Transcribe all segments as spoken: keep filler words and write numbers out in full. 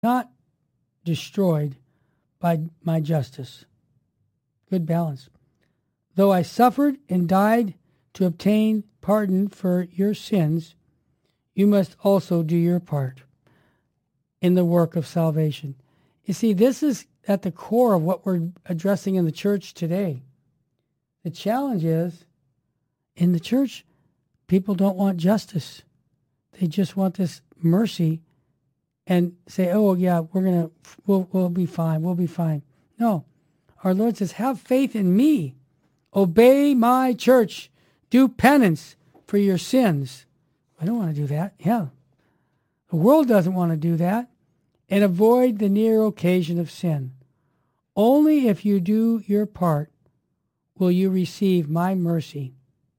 not destroyed by my justice. Good balance. Though I suffered and died to obtain pardon for your sins, you must also do your part in the work of salvation. You see, this is at the core of what we're addressing in the church today. The challenge is, in the church, people don't want justice. They just want this mercy and say, oh, yeah, we're going to, we'll, we'll be fine, we'll be fine. No, our Lord says, have faith in me. Obey my church. Do penance for your sins. I don't want to do that. Yeah. The world doesn't want to do that. And avoid the near occasion of sin. Only if you do your part will you receive my mercy.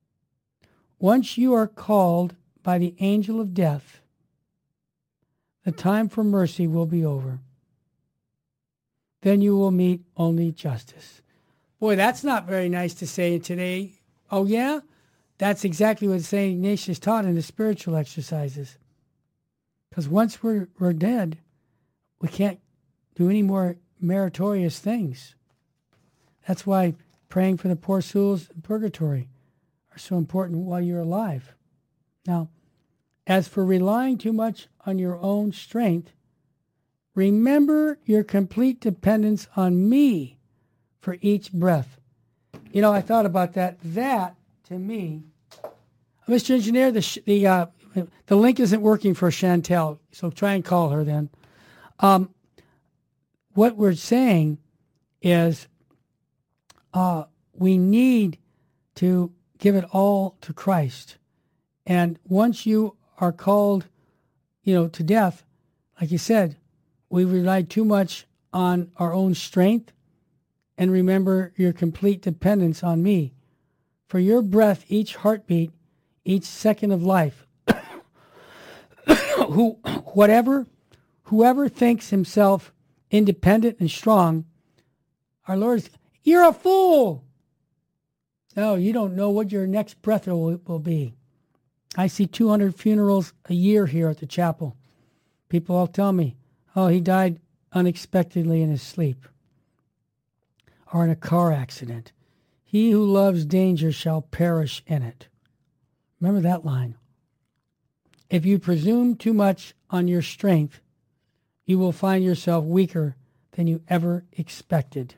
Once you are called by the angel of death, the time for mercy will be over. Then you will meet only justice. Boy, that's not very nice to say today. Oh, yeah? That's exactly what Saint Ignatius taught in the spiritual exercises. Because once we're, we're dead, we can't do any more meritorious things. That's why praying for the poor souls in purgatory are so important while you're alive. Now, as for relying too much on your own strength, remember your complete dependence on me for each breath. You know, I thought about that. That, to me, Mister Engineer, the the uh, the link isn't working for Chantel, so try and call her then. Um, what we're saying is uh, we need to give it all to Christ. And once you are called, you know, to death, like you said, we relied too much on our own strength, and remember your complete dependence on me. For your breath, each heartbeat, each second of life, who, whatever, whoever thinks himself independent and strong, our Lord, you're a fool. No, you don't know what your next breath will, will be. I see two hundred funerals a year here at the chapel. People all tell me, oh, he died unexpectedly in his sleep or in a car accident. He who loves danger shall perish in it. Remember that line. If you presume too much on your strength, you will find yourself weaker than you ever expected.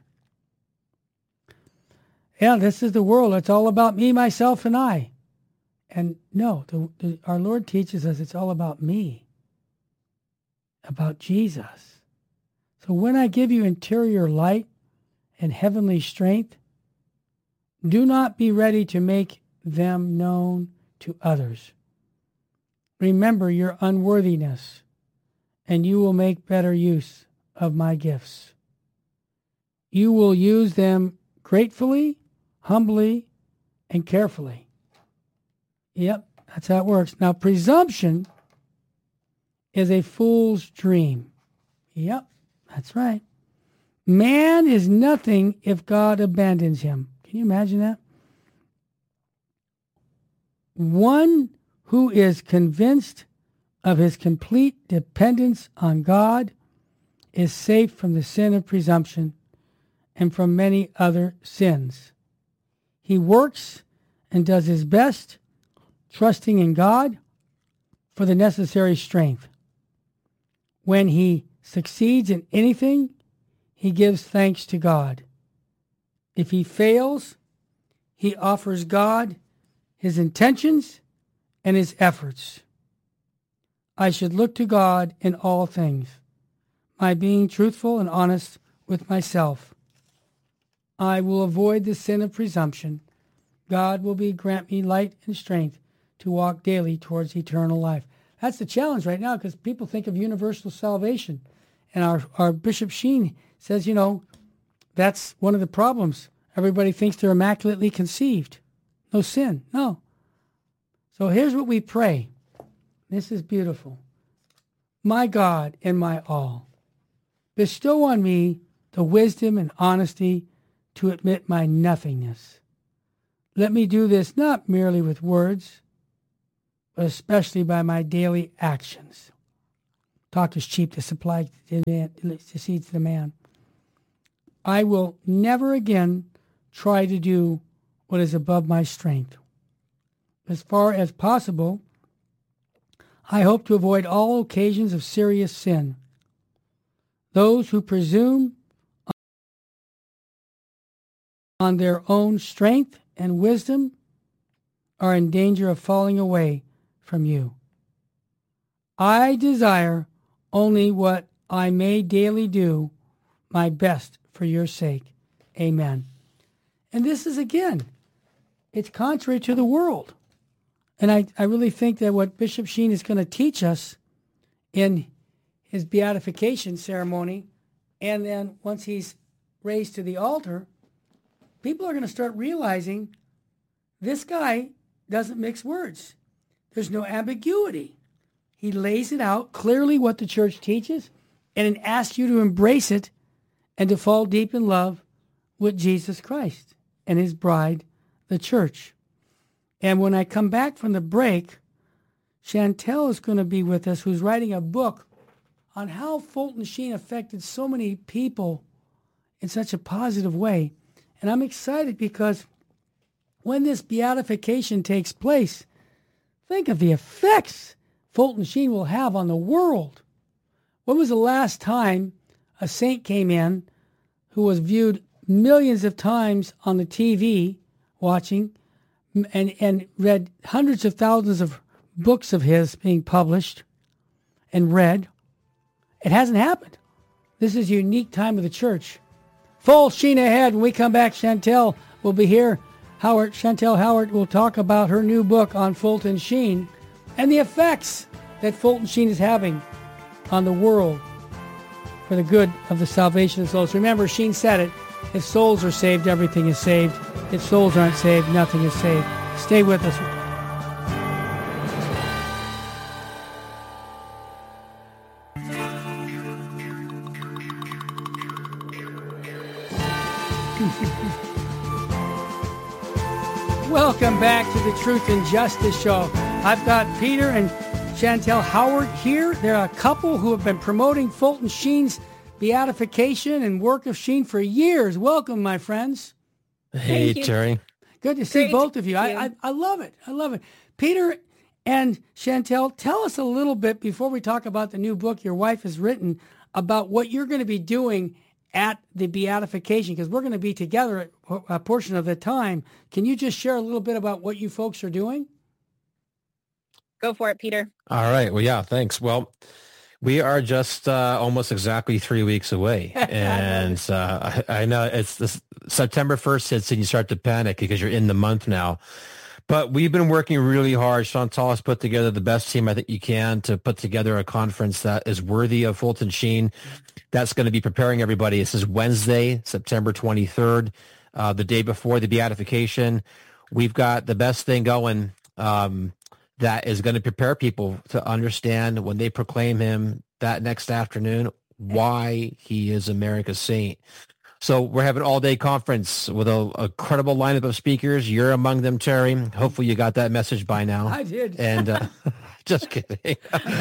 Yeah, this is the world. It's all about me, myself, and I. And no, the, the, our Lord teaches us it's all about me, about Jesus. So when I give you interior light and heavenly strength, do not be ready to make them known to others. Remember your unworthiness, and you will make better use of my gifts. You will use them gratefully, humbly, and carefully. Yep, that's how it works. Now, presumption is a fool's dream. Yep, that's right. Man is nothing if God abandons him. Can you imagine that? One who is convinced of his complete dependence on God is safe from the sin of presumption and from many other sins. He works and does his best, trusting in God for the necessary strength. When he succeeds in anything, he gives thanks to God. If he fails, he offers God his intentions and his efforts. I should look to God in all things, by being truthful and honest with myself. I will avoid the sin of presumption. God will be grant me light and strength to walk daily towards eternal life. That's the challenge right now, because people think of universal salvation. And our, our Bishop Sheen says, you know, that's one of the problems. Everybody thinks they're immaculately conceived. No sin. No. So here's what we pray. This is beautiful. My God and my all, bestow on me the wisdom and honesty to admit my nothingness. Let me do this not merely with words, but especially by my daily actions. talk is cheap to supply to, man, to seed to the man. I will never again try to do what is above my strength. As far as possible, I hope to avoid all occasions of serious sin. Those who presume on their own strength and wisdom are in danger of falling away from you. I desire only what I may daily do my best for your sake. Amen. And this is, again, it's contrary to the world. And I, I really think that what Bishop Sheen is going to teach us in his beatification ceremony, and then once he's raised to the altar, people are going to start realizing this guy doesn't mix words. There's no ambiguity. He lays it out clearly what the church teaches and asks you to embrace it and to fall deep in love with Jesus Christ and his bride, the church. And when I come back from the break, Chantel is going to be with us, who's writing a book on how Fulton Sheen affected so many people in such a positive way. And I'm excited because when this beatification takes place, think of the effects Fulton Sheen will have on the world. When was the last time a saint came in who was viewed millions of times on the T V watching and, and read hundreds of thousands of books of his being published and read? It hasn't happened. This is a unique time of the church. Full Sheen ahead. When we come back, Chantel will be here. Howard, Chantel Howard will talk about her new book on Fulton Sheen and the effects that Fulton Sheen is having on the world for the good of the salvation of souls. Remember, Sheen said it, if souls are saved, everything is saved. If souls aren't saved, nothing is saved. Stay with us. Welcome back to the Truth and Justice Show. I've got Peter and Chantel Howard here. They're a couple who have been promoting Fulton Sheen's beatification and work of Sheen for years. Welcome, my friends. Hey, Terry. Good to see Great both of you. I, I I love it. I love it. Peter and Chantel, tell us a little bit before we talk about the new book your wife has written about what you're going to be doing at the beatification, because we're going to be together a portion of the time. Can you just share a little bit about what you folks are doing? Go for it, Peter. All right. Well, yeah, thanks. Well, we are just uh, almost exactly three weeks away. And uh, I, I know it's this, September first hits and you start to panic because you're in the month now. But we've been working really hard. Chantal has put together the best team I think you can to put together a conference that is worthy of Fulton Sheen. That's going to be preparing everybody. This is Wednesday, September twenty-third, uh, the day before the beatification. We've got the best thing going um, that is going to prepare people to understand when they proclaim him that next afternoon why he is America's saint. So we're having an all-day conference with a, a credible lineup of speakers. You're among them, Terry. Hopefully you got that message by now. I did. And uh, just kidding. you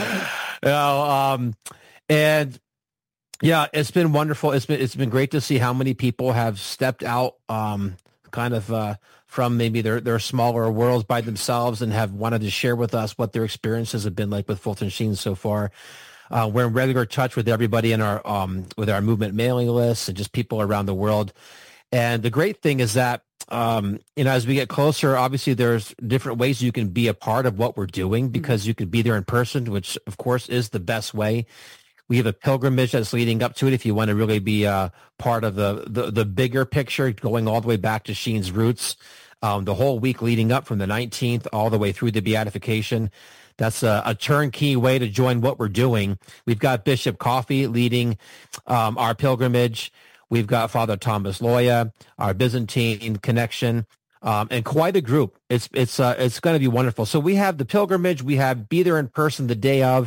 know, um, and yeah, it's been wonderful. It's been it's been great to see how many people have stepped out, um, kind of uh, from maybe their their smaller worlds by themselves and have wanted to share with us what their experiences have been like with Fulton Sheen so far. Uh, we're in regular touch with everybody in our um, with our movement mailing lists and just people around the world. And the great thing is that, um, you know, as we get closer, obviously there's different ways you can be a part of what we're doing because mm-hmm. you can be there in person, which of course is the best way. We have a pilgrimage that's leading up to it if you want to really be a part of the, the, the bigger picture, going all the way back to Sheen's roots, um, the whole week leading up from the nineteenth all the way through the beatification. That's a, a turnkey way to join what we're doing. We've got Bishop Coffey leading um, our pilgrimage. We've got Father Thomas Loya, our Byzantine connection, um, and quite a group. It's it's uh, it's going to be wonderful. So we have the pilgrimage. We have be there in person the day of,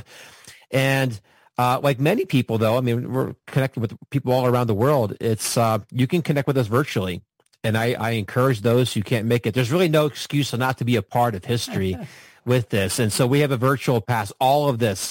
and uh, like many people, though, I mean, we're connected with people all around the world. It's uh, you can connect with us virtually, and I, I encourage those who can't make it. There's really no excuse not to be a part of history with this. And so we have a virtual pass. All of this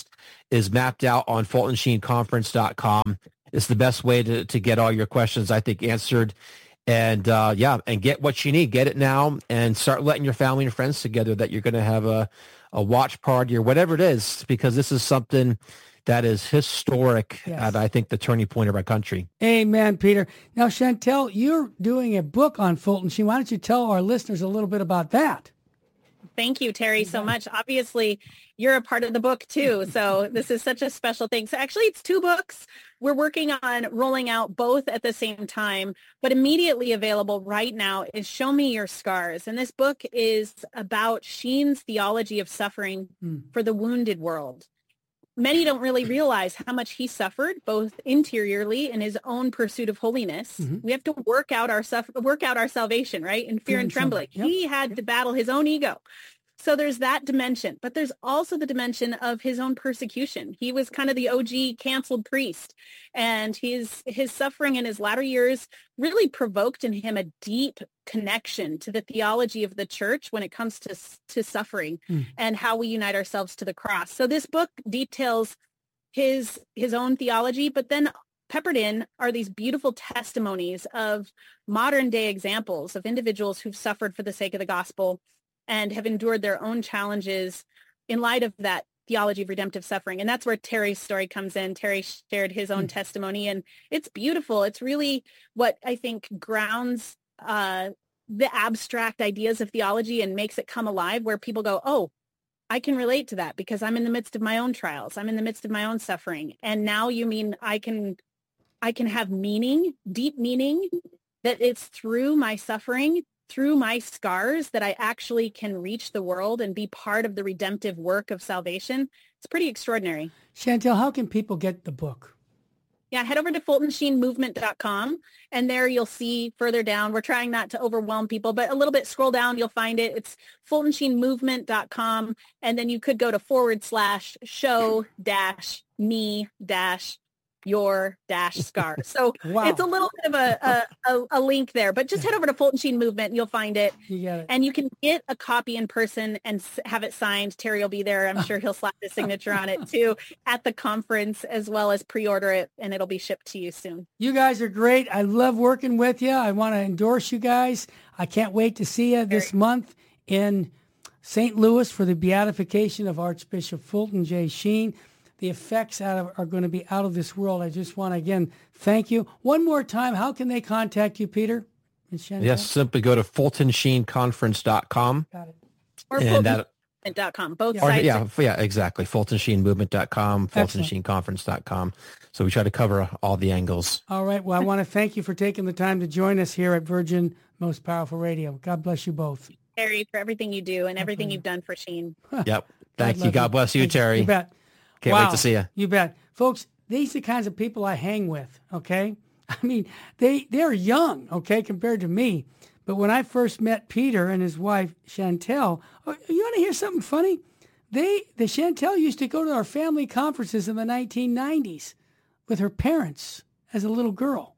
is mapped out on fulton sheen conference dot com. It's the best way to, to get all your questions, I think, answered. And uh, yeah, and get what you need. Get it now and start letting your family and friends together that you're going to have a, a watch party or whatever it is, because this is something that is historic Yes. at, I think, the turning point of our country. Amen, Peter. Now, Chantel, you're doing a book on Fulton Sheen. Why don't you tell our listeners a little bit about that? Thank you, Terry, so much. Obviously, you're a part of the book too. So this is such a special thing. So actually, it's two books. We're working on rolling out both at the same time, but immediately available right now is Show Me Your Scars. And this book is about Sheen's theology of suffering Hmm. for the wounded world. Many don't really realize how much he suffered, both interiorly in his own pursuit of holiness. Mhm. We have to work out our suffer- work out our salvation, right? In fear and trembling. Yep. He had to battle his own ego. So there's that dimension, but there's also the dimension of his own persecution. He was kind of the O G canceled priest, and his his suffering in his latter years really provoked in him a deep connection to the theology of the church when it comes to to suffering Mm. and how we unite ourselves to the cross. So this book details his his own theology, but then peppered in are these beautiful testimonies of modern day examples of individuals who've suffered for the sake of the gospel and have endured their own challenges in light of that theology of redemptive suffering. And that's where Terry's story comes in. Terry shared his own Mm. testimony, and it's beautiful. It's really what I think grounds uh, the abstract ideas of theology and makes it come alive, where people go, oh, I can relate to that because I'm in the midst of my own trials. I'm in the midst of my own suffering. And now you mean I can, I can have meaning, deep meaning, that it's through my suffering, through my scars, that I actually can reach the world and be part of the redemptive work of salvation. It's pretty extraordinary. Chantel, how can people get the book? Yeah, head over to fulton sheen movement dot com, and there you'll see further down. We're trying not to overwhelm people, but a little bit scroll down, you'll find it. It's fulton sheen movement dot com, and then you could go to forward slash show dash me dash your dash scar. So Wow. it's a little bit of a, a, a, a link there, but just head over to Fulton Sheen Movement and you'll find it. You got it. And you can get a copy in person and s- have it signed. Terry will be there. I'm sure he'll slap his signature on it too at the conference, as well as pre-order it, and it'll be shipped to you soon. You guys are great. I love working with you. I want to endorse you guys. I can't wait to see you this month in Saint Louis for the beatification of Archbishop Fulton J. Sheen. The effects out of, are going to be out of this world. I just want to, again, thank you. One more time, how can they contact you, Peter and Chantel? Yes, simply go to fulton sheen conference dot com. Got it. Or And fulton that, movement dot com. Both Yeah. or, sites. yeah, yeah, exactly. fulton sheen movement dot com, fulton Excellent. sheen conference dot com. So we try to cover all the angles. All right. Well, I want to thank you for taking the time to join us here at Virgin Most Powerful Radio. God bless you both. Terry, for everything you do and everything Absolutely. you've done for Sheen. Yep. Thank love you. God bless you, Thank Terry. You bet. Can't Wow. wait to see you. You bet. Folks, these are the kinds of people I hang with, okay? I mean, they, they're young, okay, compared to me. But when I first met Peter and his wife, Chantel, oh, you want to hear something funny? They, the Chantel used to go to our family conferences in the nineteen nineties with her parents as a little girl.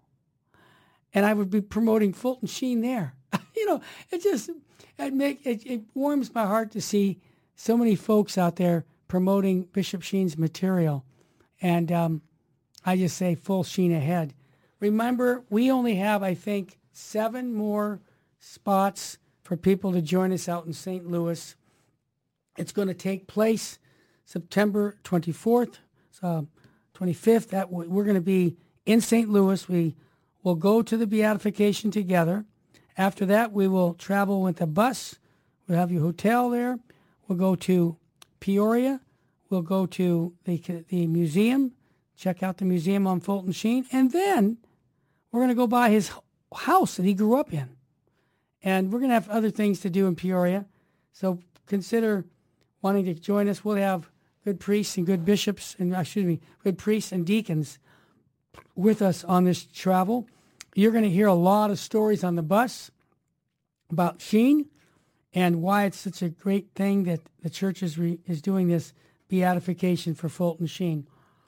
And I would be promoting Fulton Sheen there. You know, it just, it, make, it, it warms my heart to see so many folks out there promoting Bishop Sheen's material. And um, I just say full Sheen ahead. Remember, we only have, I think, seven more spots for people to join us out in Saint Louis. It's going to take place September twenty-fourth, uh, twenty-fifth. That w- we're going to be in Saint Louis. We will go to the beatification together. After that, we will travel with a bus. We'll have your hotel there. We'll go to Peoria. We'll go to the the museum, check out the museum on Fulton Sheen, and then we're going to go by his house that he grew up in. And we're going to have other things to do in Peoria. So consider wanting to join us. We'll have good priests and good bishops, and excuse me, good priests and deacons with us on this travel. You're going to hear a lot of stories on the bus about Sheen and why it's such a great thing that the church is, re, is doing this beatification for Fulton Sheen.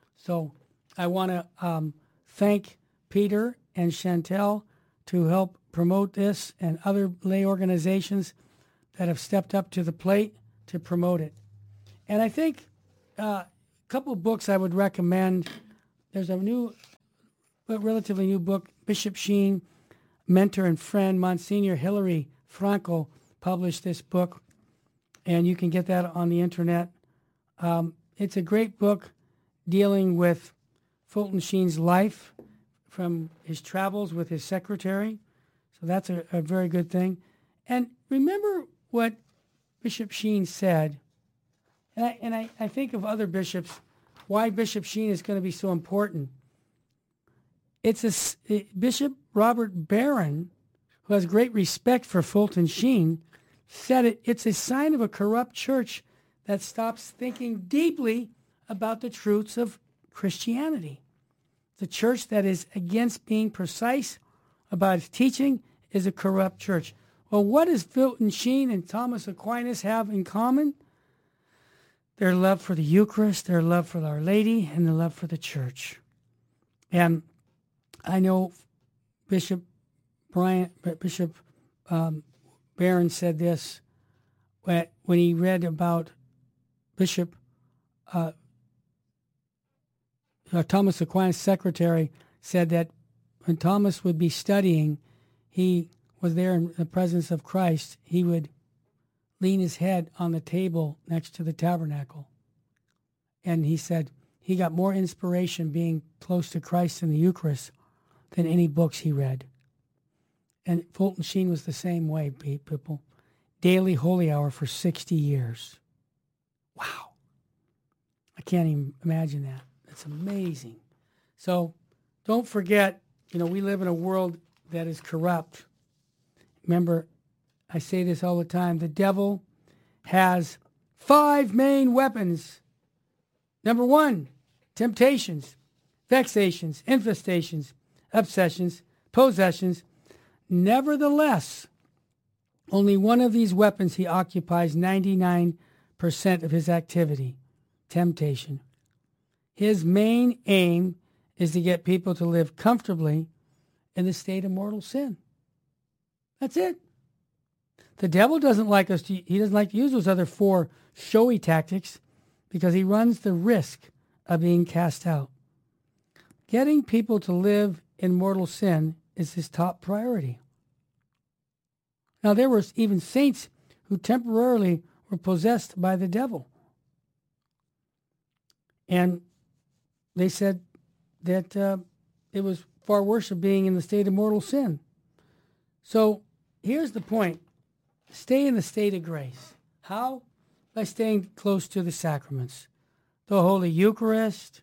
So I want to um, thank Peter and Chantel to help promote this and other lay organizations that have stepped up to the plate to promote it. And I think uh, couple of books I would recommend. There's a new, a relatively new book, Bishop Sheen, mentor and friend, Monsignor Hilary Frankel published this book, and you can get that on the internet. Um, it's a great book dealing with Fulton Sheen's life from his travels with his secretary. So that's a, a very good thing. And remember what Bishop Sheen said, and I, and I, I think of other bishops, why Bishop Sheen is going to be so important. It's a, it, Bishop Robert Barron, who has great respect for Fulton Sheen, said it, it's a sign of a corrupt church that stops thinking deeply about the truths of Christianity. The church that is against being precise about its teaching is a corrupt church. Well, what does Fulton Sheen and Thomas Aquinas have in common? Their love for the Eucharist, their love for Our Lady, and their love for the church. And I know Bishop Brian, Bishop um, Barron said this when, when he read about Bishop uh, uh, Thomas Aquinas' secretary said that when Thomas would be studying, he was there in the presence of Christ, he would lean his head on the table next to the tabernacle. And he said he got more inspiration being close to Christ in the Eucharist than any books he read. And Fulton Sheen was the same way, people. Daily holy hour for sixty years. Wow. I can't even imagine that. It's amazing. So don't forget, you know, we live in a world that is corrupt. Remember, I say this all the time, the devil has five main weapons. Number one, temptations, vexations, infestations, obsessions, possessions. Nevertheless, only one of these weapons he occupies ninety-nine percent of his activity, temptation. His main aim is to get people to live comfortably in the state of mortal sin. That's it. The devil doesn't like us to, he doesn't like to use those other four showy tactics because he runs the risk of being cast out. Getting people to live in mortal sin is his top priority. Now, there were even saints who temporarily were possessed by the devil. And they said that uh, it was far worse of being in the state of mortal sin. So here's the point. Stay in the state of grace. How? By staying close to the sacraments. The Holy Eucharist,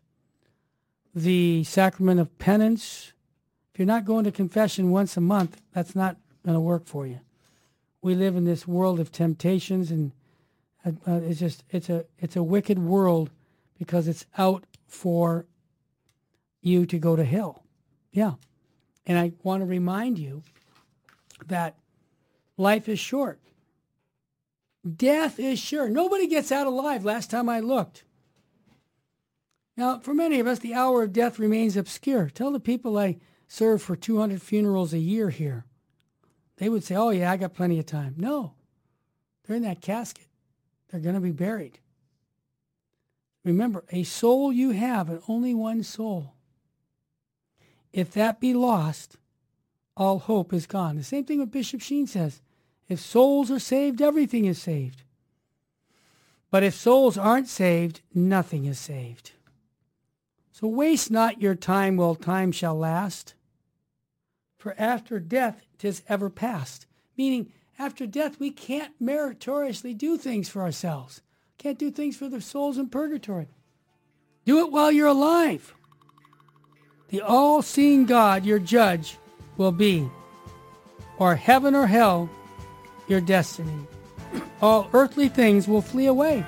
the sacrament of penance. If you're not going to confession once a month, that's not going to work for you. We live in this world of temptations, and uh, it's just it's a it's a wicked world because it's out for you to go to hell. Yeah. And I want to remind you that life is short. Death is sure. Nobody gets out alive last time I looked. Now, for many of us, the hour of death remains obscure. Tell the people I serve for two hundred funerals a year here. They would say, oh, yeah, I got plenty of time. No, they're in that casket. They're going to be buried. Remember, a soul you have, and only one soul. If that be lost, all hope is gone. The same thing what Bishop Sheen says. If souls are saved, everything is saved. But if souls aren't saved, nothing is saved. So waste not your time while time shall last. For after death, 'tis ever past. Meaning, after death, we can't meritoriously do things for ourselves. Can't do things for the souls in purgatory. Do it while you're alive. The all-seeing God, your judge, will be, or heaven or hell, your destiny. All earthly things will flee away.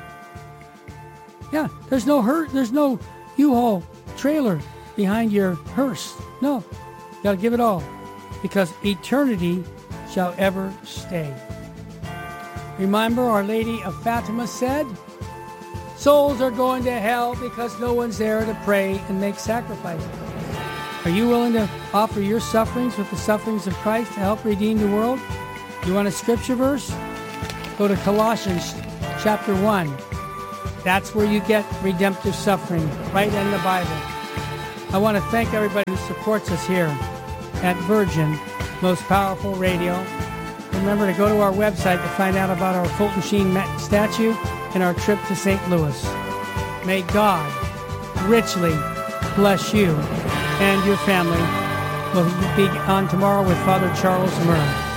Yeah, there's no hurt, there's no U-Haul trailer behind your hearse. No, you got to give it all, because eternity shall ever stay. Remember, Our Lady of Fatima said, souls are going to hell because no one's there to pray and make sacrifices. Are you willing to offer your sufferings with the sufferings of Christ to help redeem the world? You want a scripture verse? Go to Colossians chapter one, That's where you get redemptive suffering, right in the Bible. I want to thank everybody who supports us here at Virgin, Most Powerful Radio. Remember to go to our website to find out about our Fulton Sheen statue and our trip to Saint Louis. May God richly bless you and your family. We'll be on tomorrow with Father Charles Murray.